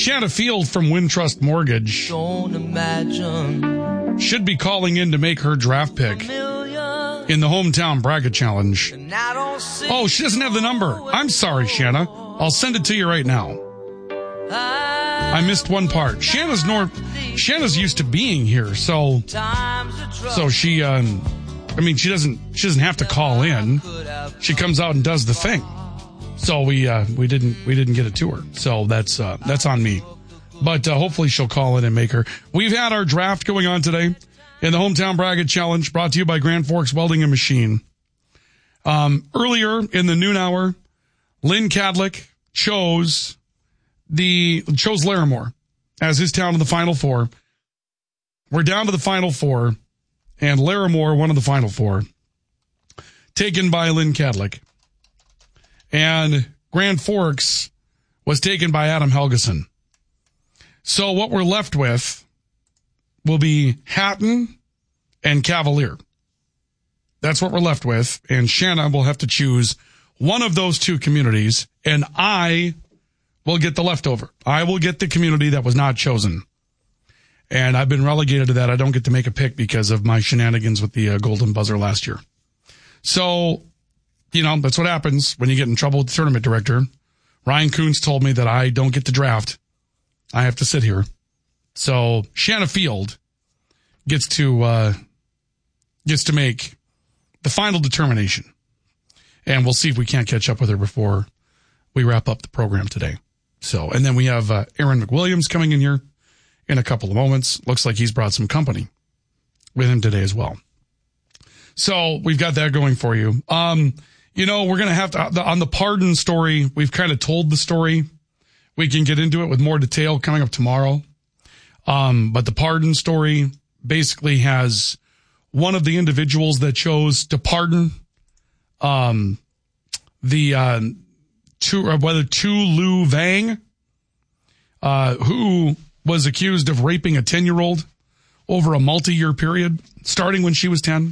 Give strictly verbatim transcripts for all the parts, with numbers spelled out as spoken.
Shanna Field from Wintrust Mortgage Don't imagine. should be calling in to make her draft pick in the Hometown Bracket Challenge. Oh, she doesn't have the number. I'm sorry, Shanna. I'll send it to you right now. I missed one part. Shanna's nor Shanna's used to being here, so so she um I mean she doesn't she doesn't have to call in. She comes out and does the thing. So we uh we didn't we didn't get it to her. So that's uh that's on me. But uh, hopefully she'll call in and make her. We've had our draft going on today in the Hometown Bracket Challenge, brought to you by Grand Forks Welding and Machine. Um earlier in the noon hour, Lynn Cadlick chose the chose Larimore as his town in the Final Four. We're down to the Final Four, and Larimore, one of the Final Four, taken by Lynn Cadlick. And Grand Forks was taken by Adam Helgeson. So what we're left with will be Hatton and Cavalier. That's what we're left with, and Shanna will have to choose one of those two communities, and I will get the leftover. I will get the community that was not chosen. And I've been relegated to that. I don't get to make a pick because of my shenanigans with the uh, Golden Buzzer last year. So, you know, that's what happens when you get in trouble with the tournament director. Ryan Coons told me that I don't get to draft. I have to sit here. So Shanna Field gets to, uh, gets to make the final determination. And we'll see if we can't catch up with her before we wrap up the program today. So, and then we have uh, Aaron McWilliams coming in here in a couple of moments. Looks like he's brought some company with him today as well. So we've got that going for you. Um, you know, we're going to have to, on the pardon story, we've kind of told the story. We can get into it with more detail coming up tomorrow. Um, but the pardon story basically has one of the individuals that chose to pardon, um, the, uh, Tu, or whether Tu Lu Vang, uh, who was accused of raping a ten-year-old over a multi-year period, starting when she was ten.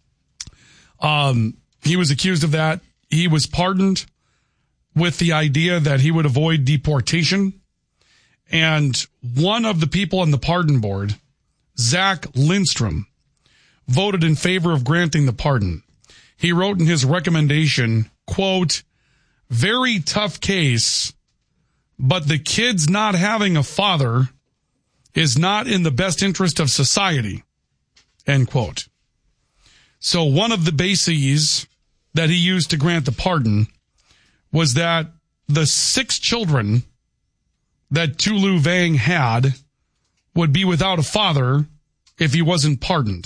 Um, he was accused of that. He was pardoned with the idea that he would avoid deportation. And one of the people on the pardon board, Zach Lindstrom, voted in favor of granting the pardon. He wrote in his recommendation, quote, "Very tough case, but the kid's not having a father is not in the best interest of society," end quote. So one of the bases that he used to grant the pardon was that the six children that Tu Lu Vang had would be without a father if he wasn't pardoned.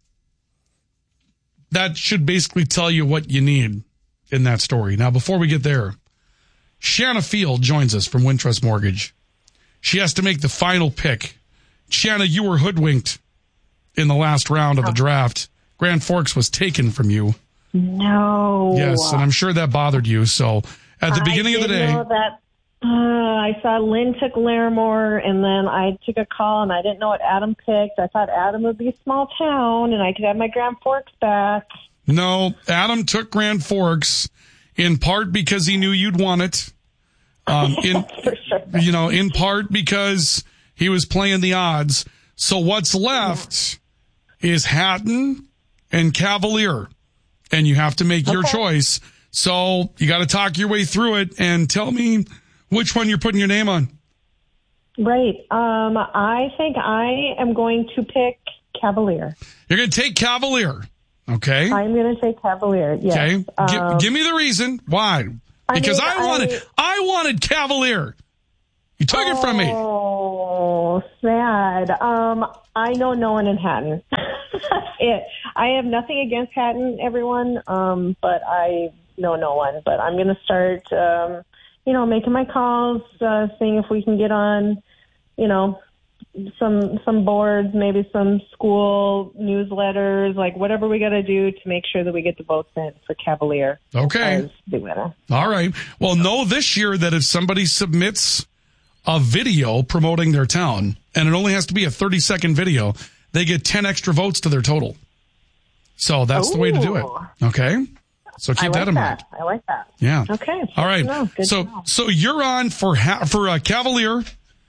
That should basically tell you what you need in that story. Now, before we get there, Shanna Field joins us from Wintrust Mortgage. She has to make the final pick. Shanna, you were hoodwinked in the last round of the draft. Grand Forks was taken from you. No. Yes, and I'm sure that bothered you. So at the beginning I of the day, know that, uh, I saw Lynn took Larimore, and then I took a call, and I didn't know what Adam picked. I thought Adam would be a small town, and I could have my Grand Forks back. No, Adam took Grand Forks in part because he knew you'd want it. Um, in, For sure. you know, in part because he was playing the odds. So what's left is Hatton and Cavalier, and you have to make your Okay. choice. So you got to talk your way through it and tell me which one you're putting your name on. Right. Um, I think I am going to pick Cavalier. You're going to take Cavalier. Okay. I'm going to say Cavalier. Yes. Okay. Gi- Um, give me the reason why. Because I, mean, I wanted, I, I wanted Cavalier. You took it from me. Oh, sad. Um, I know no one in Hatton. it, I have nothing against Hatton, everyone, um, but I know no one. But I'm going to start, um, you know, making my calls, uh, seeing if we can get on, you know, some some boards, maybe some school newsletters, like whatever we got to do to make sure that we get the votes in for Cavalier. Okay. As the winner. All right. Well, know this year that if somebody submits a video promoting their town, and it only has to be a thirty second video, they get ten extra votes to their total. So that's Ooh. the way to do it. Okay. So keep I like that in that. mind. I like that. Yeah. Okay. All right. No, good so to know. so you're on for ha- for uh, Cavalier,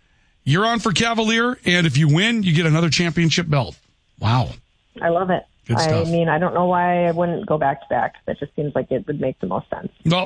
You're on for Cavalier, and if you win, you get another championship belt. Wow. I love it. Good I stuff. mean, I don't know why I wouldn't go back to back. That just seems like it would make the most sense. Well,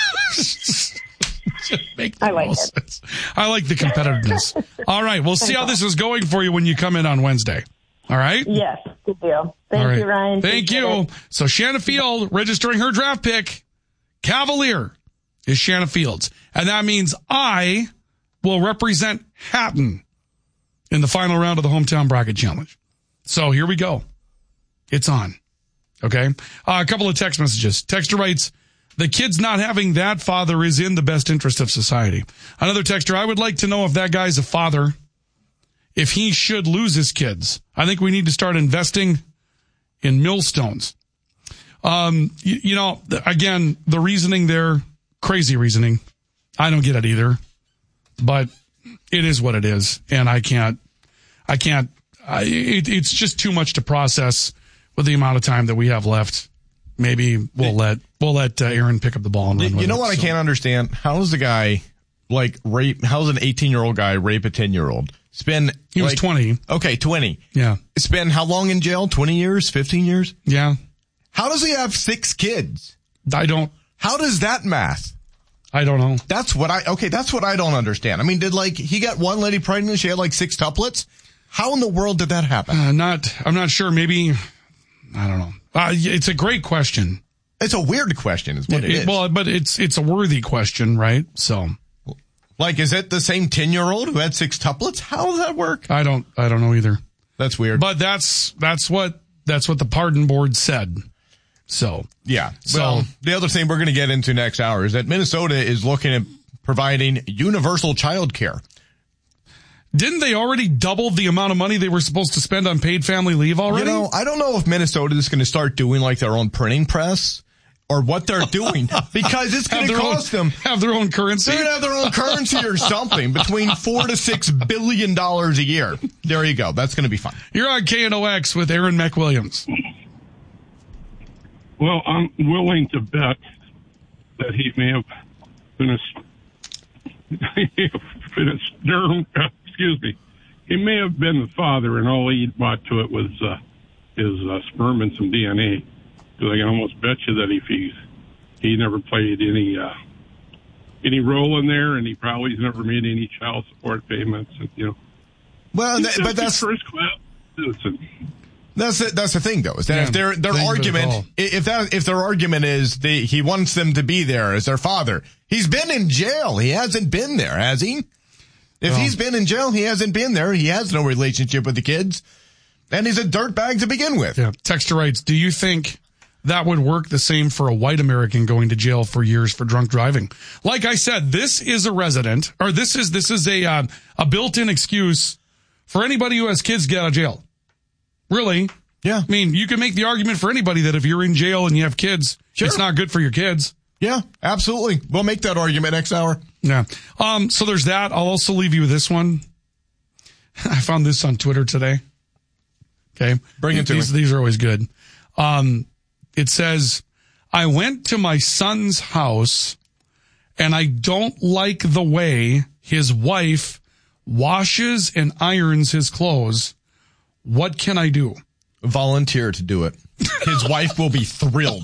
make the I like most it. sense. I like the competitiveness. All right, we'll see how this is going for you when you come in on Wednesday. All right? Yes, good deal. Thank All right. you, Ryan. Thank Appreciate you. it. So Shanna Field registering her draft pick. Cavalier is Shanna Fields. And that means I will represent Hatton in the final round of the Hometown Bracket Challenge. So here we go. It's on. Okay. Uh, a couple of text messages. Texter writes, the kid's not having that father is in the best interest of society. Another texter, I would like to know if that guy's a father, if he should lose his kids. I think we need to start investing in millstones. Um, you, you know, again, the reasoning there, crazy reasoning. I don't get it either, but it is what it is. And I can't, I can't, I, it, it's just too much to process with the amount of time that we have left. Maybe we'll let, we'll let uh, Aaron pick up the ball and run with it. You know what so. I can't understand? How does the guy, like, rape, how does an eighteen-year-old guy rape a ten-year-old? Spend, He was like, twenty. Okay, twenty. Yeah. Spend how long in jail? twenty years? fifteen years? Yeah. How does he have six kids? I don't, How does that math? I don't know. That's what I, okay, that's what I don't understand. I mean, did, like, he got one lady pregnant, she had, like, six tuplets? How in the world did that happen? Uh, not, I'm not sure. Maybe, I don't know. Uh, it's a great question. It's a weird question is what it, It- is. Well, but it's, it's a worthy question, right? So Like, is it the same ten-year-old who had six tuplets? How does that work? I don't, I don't know either. That's weird. But that's, that's what, that's what the pardon board said. So Yeah. So- Well, the other thing we're going to get into next hour is that Minnesota is looking at providing universal child care. didn't they already double the amount of money they were supposed to spend on paid family leave already? You know, I don't know if Minnesota is going to start doing like their own printing press or what they're doing because it's going Have to their own- cost them. have their own currency. They're going to have their own currency or something between four to six billion dollars a year. There you go. That's going to be fun. You're on K N O X with Aaron McWilliams. Well, I'm willing to bet that he may have been a, he may have been a sperm, uh, excuse me, he may have been the father, and all he brought to it was uh, his uh, sperm and some D N A. Because I can almost bet you that if he's he never played any uh, any role in there, and he probably has never made any child support payments, and, you know. Well, that, but that's first class citizen. That's it. That's the thing, though, is that Yeah, if their their thank you for the argument, call. if that if their argument is they, he wants them to be there as their father, he's been in jail. He hasn't been there, has he? If Well- he's been in jail, he hasn't been there. He has no relationship with the kids, and he's a dirtbag to begin with. Yeah. Texter writes, do you think that would work the same for a white American going to jail for years for drunk driving? Like I said, this is a resident, or this is this is a uh, a built-in excuse for anybody who has kids to get out of jail. Really? Yeah, I mean, you can make the argument for anybody that if you're in jail and you have kids, Sure. it's not good for your kids. yeah, absolutely. We'll make that argument next hour. Yeah. Um, so there's that. I'll also leave you with this one. I found this on Twitter today. Okay. Bring it to these, me. These are always good. Um, it says, I went to my son's house and I don't like the way his wife washes and irons his clothes. What can I do? Volunteer to do it. His wife will be thrilled.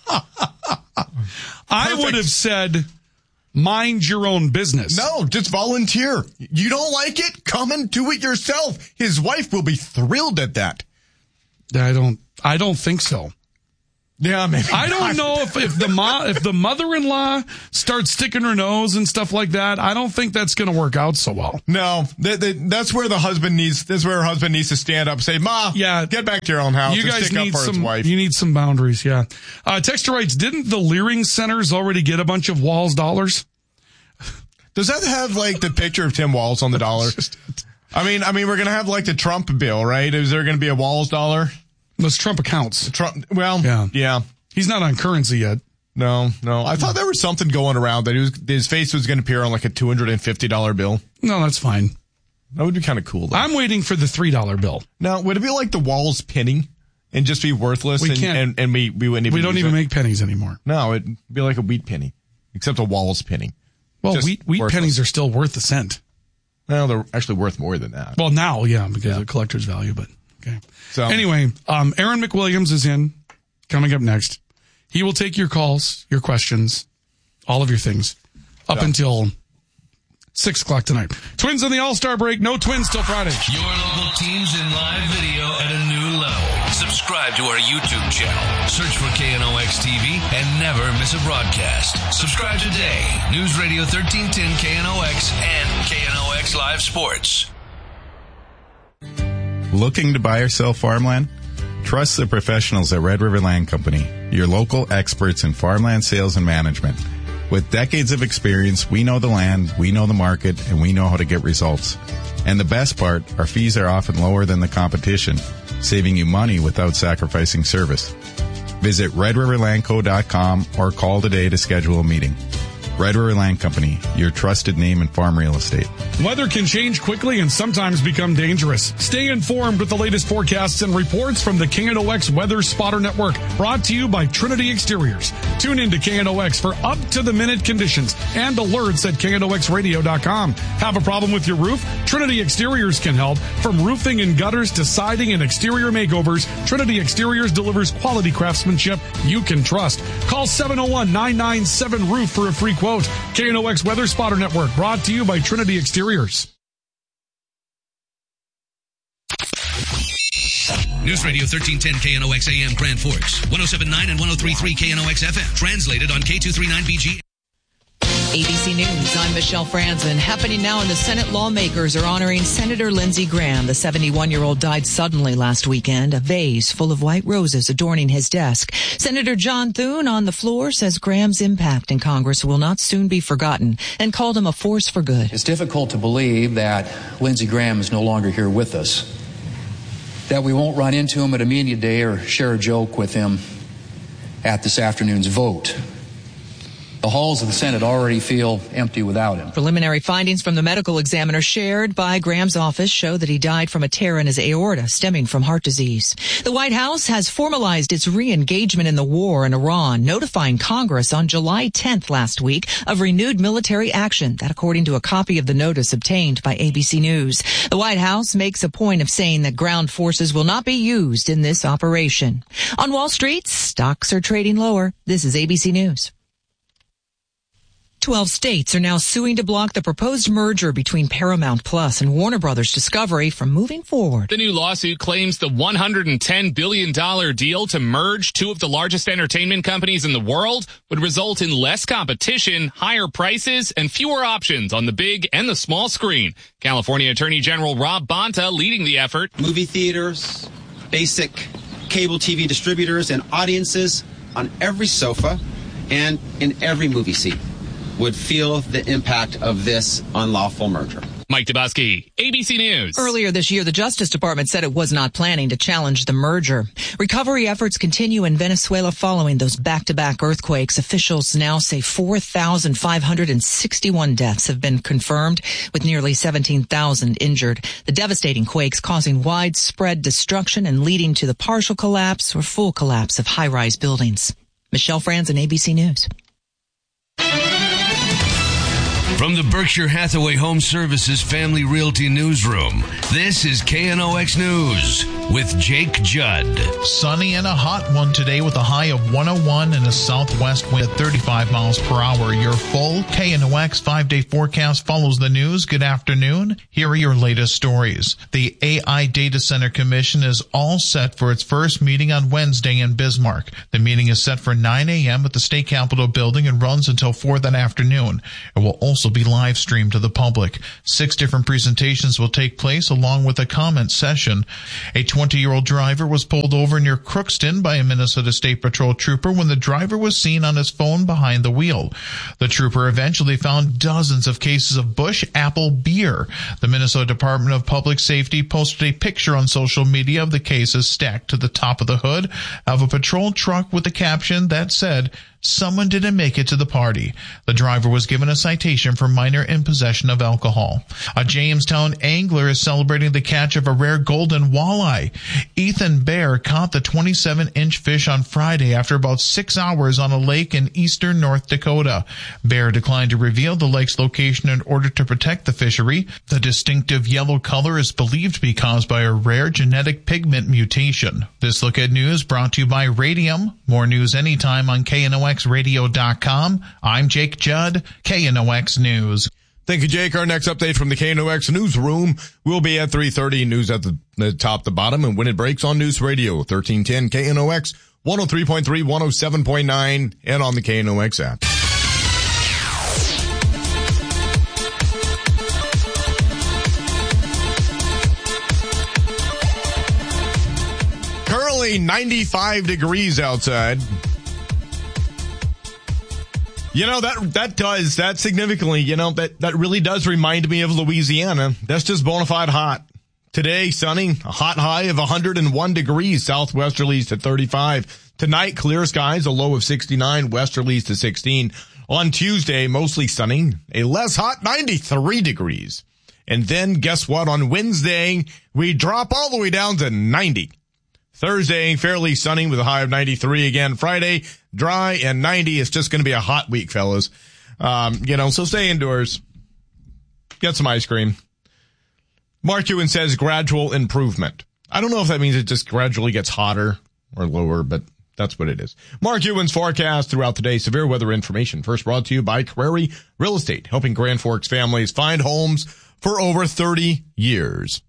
I would have said, mind your own business. No, just volunteer. You don't like it? Come and do it yourself. His wife will be thrilled at that. I don't, I don't think so. Yeah, maybe. I don't not. know if, if the mo- if the mother-in-law starts sticking her nose and stuff like that. I don't think that's going to work out so well. No, th- th- that's where the husband needs. That's where her husband needs to stand up, and say, "Ma, Yeah. get back to your own house." You and guys stick need up for some. his wife. You need some boundaries. Yeah. Uh, Texter writes, didn't the Leering Centers already get a bunch of Walls dollars? Does that have like the picture of Tim Walz on the dollar? I mean, I mean, we're gonna have like the Trump bill, right? Is there gonna be a Walz dollar? Those Trump accounts. Trump. Well, Yeah. yeah. He's not on currency yet. No, no. I thought there was something going around that he was, his face was going to appear on like a two hundred fifty dollars bill. No, that's fine. That would be kind of cool, though. I'm waiting for the three dollar bill. Now, would it be like the Walls penny and just be worthless We and, can't- and, and we, we wouldn't even We don't use even it? make pennies anymore. No, it'd be like a wheat penny, except a Walls penny. Well, Just wheat, wheat worthless. pennies are still worth a cent. Well, they're actually worth more than that. Well, now, yeah, because Yeah. of collector's value, but okay. So Anyway, um, Aaron McWilliams is in, coming up next. He will take your calls, your questions, all of your things, up Yeah. until six o'clock tonight. Twins in the All-Star break. No Twins till Friday. Your local teams in live video at a new level. Subscribe to our YouTube channel. Search for K N O X T V and never miss a broadcast. Subscribe today. News Radio thirteen ten K N O X and K N O X Live Sports. Looking to buy or sell farmland? Trust the professionals at Red River Land Company, your local experts in farmland sales and management. With decades of experience, we know the land, we know the market, and we know how to get results. And the best part, our fees are often lower than the competition, saving you money without sacrificing service. Visit red river land co dot com or call today to schedule a meeting. Red River Land Company, your trusted name in farm real estate. Weather can change quickly and sometimes become dangerous. Stay informed with the latest forecasts and reports from the K N O X Weather Spotter Network, brought to you by Trinity Exteriors. Tune in to K N O X for up-to-the-minute conditions and alerts at K N O X radio dot com. Have a problem with your roof? Trinity Exteriors can help. From roofing and gutters to siding and exterior makeovers, Trinity Exteriors delivers quality craftsmanship you can trust. Call seven oh one, nine nine seven, roof for a free quote. K N O X Weather Spotter Network, brought to you by Trinity Exteriors. News Radio thirteen ten K N O X A M Grand Forks, one oh seven point nine and one oh three point three K N O X F M. Translated on K two thirty-nine B G. A B C News, I'm Michelle Franzen. Happening now in the Senate, lawmakers are honoring Senator Lindsey Graham. The seventy-one-year-old died suddenly last weekend. A vase full of white roses adorning his desk. Senator John Thune on the floor says Graham's impact in Congress will not soon be forgotten and called him a force for good. It's difficult to believe that Lindsey Graham is no longer here with us, that we won't run into him at a media day or share a joke with him at this afternoon's vote. The halls of the Senate already feel empty without him. Preliminary findings from the medical examiner shared by Graham's office show that he died from a tear in his aorta stemming from heart disease. The White House has formalized its re-engagement in the war in Iran, notifying Congress on July tenth last week of renewed military action. That according to a copy of the notice obtained by A B C News. The White House makes a point of saying that ground forces will not be used in this operation. On Wall Street, stocks are trading lower. This is A B C News. Twelve states are now suing to block the proposed merger between Paramount Plus and Warner Brothers Discovery from moving forward. The new lawsuit claims the one hundred ten billion dollars deal to merge two of the largest entertainment companies in the world would result in less competition, higher prices, and fewer options on the big and the small screen. California Attorney General Rob Bonta leading the effort. Movie theaters, basic cable T V distributors, and audiences on every sofa and in every movie seat would feel the impact of this unlawful merger. Mike Dubusky, A B C News. Earlier this year, the Justice Department said it was not planning to challenge the merger. Recovery efforts continue in Venezuela following those back-to-back earthquakes. Officials now say four thousand five hundred sixty-one deaths have been confirmed, with nearly seventeen thousand injured. The devastating quakes causing widespread destruction and leading to the partial collapse or full collapse of high-rise buildings. Michelle Franzen, A B C News. From the Berkshire Hathaway Home Services Family Realty Newsroom, this is K N O X News with Jake Judd. Sunny and a hot one today with a high of one oh one and a southwest wind at thirty-five miles per hour. Your full K N O X five-day forecast follows the news. Good afternoon. Here are your latest stories. The A I Data Center Commission is all set for its first meeting on Wednesday in Bismarck. The meeting is set for nine a.m. at the State Capitol building and runs until four that afternoon. It will also be live streamed to the public. Six different presentations will take place along with a comment session. A twenty-year-old driver was pulled over near Crookston by a Minnesota State Patrol trooper when the driver was seen on his phone behind the wheel. The trooper eventually found dozens of cases of Busch Apple beer. The Minnesota Department of Public Safety posted a picture on social media of the cases stacked to the top of the hood of a patrol truck with the caption that said, someone didn't make it to the party. The driver was given a citation for minor in possession of alcohol. A Jamestown angler is celebrating the catch of a rare golden walleye. Ethan Bear caught the twenty-seven inch fish on Friday after about six hours on a lake in eastern North Dakota. Bear declined to reveal the lake's location in order to protect the fishery. The distinctive yellow color is believed to be caused by a rare genetic pigment mutation. This Look at News brought to you by Radium. More news anytime on K N O X radio dot com. I'm Jake Judd, K N O X News. Thank you, Jake. Our next update from the K N O X newsroom will be at three thirty. News at the, the top, the bottom, and when it breaks on News Radio thirteen ten K N O X one oh three point three, one oh seven point nine, and on the K N O X app. Currently ninety-five degrees outside. You know, that that does, that significantly, you know, that, that really does remind me of Louisiana. That's just bona fide hot. Today, sunny, a hot high of one hundred one degrees, southwesterlies to thirty-five. Tonight, clear skies, a low of sixty-nine, westerlies to sixteen. On Tuesday, mostly sunny, a less hot ninety-three degrees. And then, guess what? On Wednesday, we drop all the way down to ninety. Thursday, fairly sunny with a high of ninety-three again. Friday, dry and ninety. It's just going to be a hot week, fellas. Um, you know, so stay indoors. Get some ice cream. Mark Ewan says gradual improvement. I don't know if that means it just gradually gets hotter or lower, but that's what it is. Mark Ewan's forecast throughout the day. Severe weather information first brought to you by Prairie Real Estate, helping Grand Forks families find homes for over thirty years.